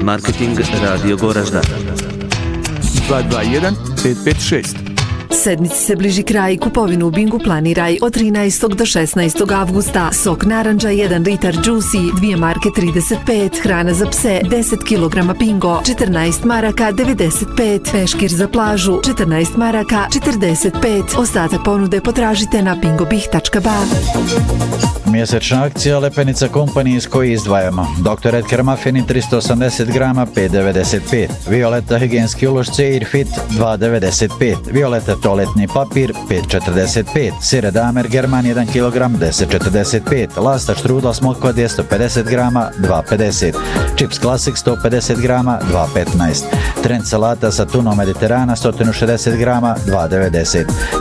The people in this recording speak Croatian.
Marketing Radio Goražda 221 556. Sedmici se bliži kraj, kupovinu u Bingu planiraj od 13. do 16. avgusta. Sok naranđa 1 litar Juicy, 2 marke 35, hrana za pse 10 kg Bingo, 14 maraka 95, peškir za plažu 14 maraka 45. Ostatak ponude potražite na bingobih.ba. Mjesečna akcija Lepenica Company iz koje izdvajamo. Dr. Edgar Muffini 380 grama 5,95. Violeta higijenski ulošci Airfit 2,95. Violeta toaletni papir 5,45. Sire Damer German 1 kg 10,45. Lasta štrudla smokva 250 grama 2,50. Chips Classic 150 grama 2,15. Trend salata sa tunom Mediterana 160 grama 2,90.